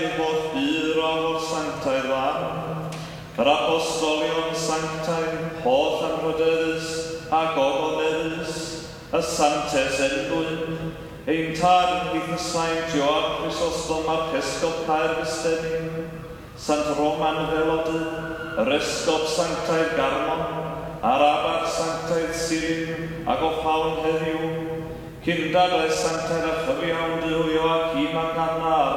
Bod byr o'r sanctaidd fan, yr apostolion sanctaidd, holl anrhydeddus a gogoneddus, y Santes Englyn, ein tad yn gweithio Saint Joan Chrysostom a'r Esgopau'r Fysteni, Sant Roman Felody, yr Esgop Sanctaidd Garmon, a'r Abar Sanctaidd Sirin ac o Ffawn heddiw, Cundadau Sanctaidd a Chyfiawn Dyw Joachim ac Anna